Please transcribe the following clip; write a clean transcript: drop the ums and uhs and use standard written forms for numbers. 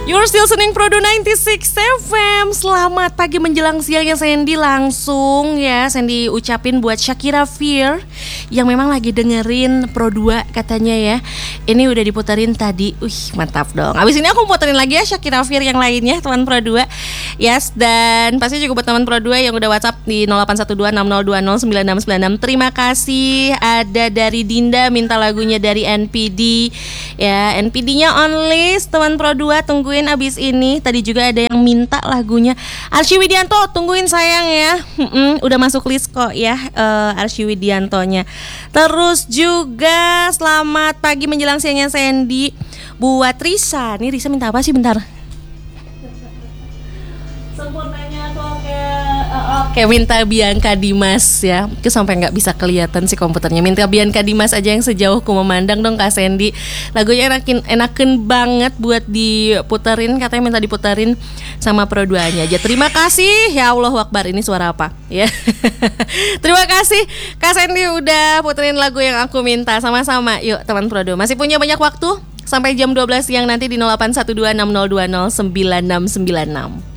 You're still listening Prodo 96 FM. Selamat pagi menjelang siangnya Sandy. Langsung ya Sandy ucapin buat Shakira Fir yang memang lagi dengerin Pro 2 katanya ya. Ini udah diputerin tadi. Mantap dong. Abis ini aku puterin lagi ya Shakira Fir yang lainnya teman Pro 2. Yes, dan pasti juga buat teman Pro 2 yang udah WhatsApp di 081260209696. Terima kasih. Ada dari Dinda minta lagunya dari NPD. Ya, NPD-nya on list teman Pro 2, tungguin abis ini. Tadi juga ada yang minta lagunya Arsy Widianto, tungguin sayang ya. Udah masuk list kok ya, Arsy Widiantonya. Terus juga selamat pagi menjelang siangnya Sandy buat Risa. Nih Risa minta apa sih, bentar. Sempurnanya kok kayak minta Bianca Dimas ya. Itu sampai nggak bisa kelihatan sih komputernya. Minta Bianca Dimas aja yang sejauh ku memandang dong Kak Sandy. Lagunya enakin banget buat diputerin. Katanya minta diputerin sama Pro 2-nya aja. Terima kasih. Ya Allahu Akbar, ini suara apa? Ya. Terima kasih Kak Sandy udah puterin lagu yang aku minta. Sama-sama. Yuk teman Pro 2. Masih punya banyak waktu sampai jam 12 siang nanti di 081260209696.